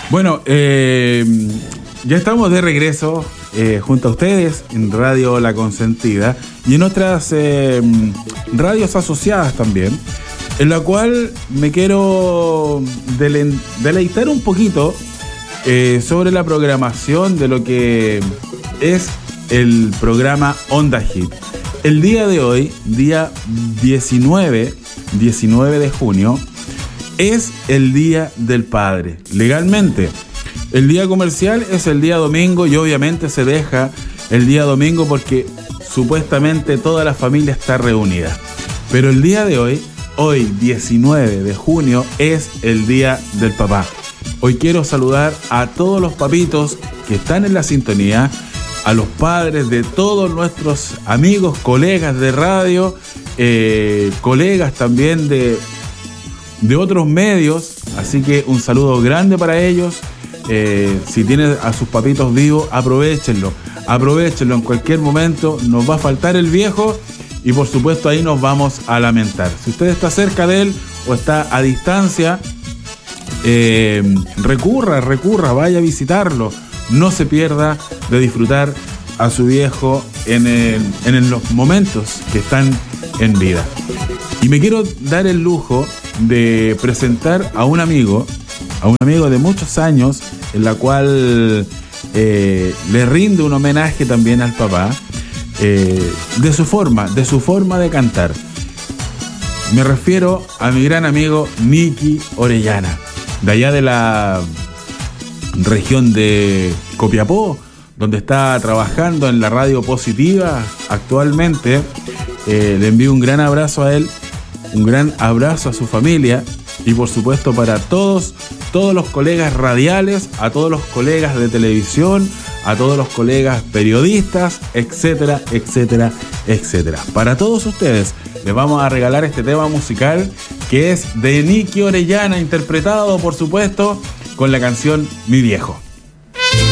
Bueno, ya estamos de regreso junto a ustedes en Radio La Consentida y en otras radios asociadas también, en la cual me quiero deleitar un poquito sobre la programación de lo que es el programa Onda Hit. El día de hoy, día 19 de junio, es el Día del Padre. Legalmente, el día comercial es el día domingo y obviamente se deja el día domingo porque supuestamente toda la familia está reunida. Pero el día de hoy, 19 de junio, es el Día del Papá. Hoy quiero saludar a todos los papitos que están en la sintonía, a los padres de todos nuestros amigos, colegas de radio, colegas también de otros medios, así que un saludo grande para ellos. Si tienen a sus papitos vivos, aprovechenlo en cualquier momento, nos va a faltar el viejo y por supuesto ahí nos vamos a lamentar. Si usted está cerca de él o está a distancia, recurra, vaya a visitarlo, no se pierda de disfrutar a su viejo en los momentos que están en vida. Y me quiero dar el lujo de presentar a un amigo de muchos años, en la cual le rinde un homenaje también al papá, de su forma de cantar. Me refiero a mi gran amigo Nicky Orellana, de allá de la región de Copiapó, donde está trabajando en la radio Positiva actualmente. Le envío un gran abrazo a él, un gran abrazo a su familia y por supuesto para todos los colegas radiales, a todos los colegas de televisión, a todos los colegas periodistas, etcétera, etcétera, etcétera. Para todos ustedes les vamos a regalar este tema musical que es de Nicky Orellana, interpretado por supuesto con la canción Mi Viejo.